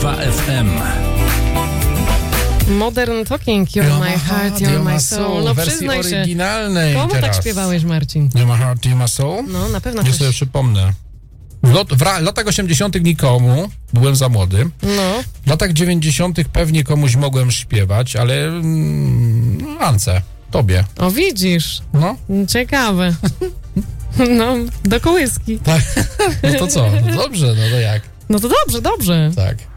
Warszawa FM. Modern Talking, You're My Heart, You're My Soul. No wersji przyznaj się, oryginalnej komu teraz. tak śpiewałeś, Marcin? You're My Heart, You're My Soul? No, na pewno Nie coś. sobie przypomnę. W latach 80. nikomu, byłem za młody. No, W latach 90. pewnie komuś mogłem śpiewać, ale Ance, tobie. o widzisz, No, ciekawe. No, do kołyski. tak. No to co? No dobrze, no to jak? No to dobrze, dobrze. Tak.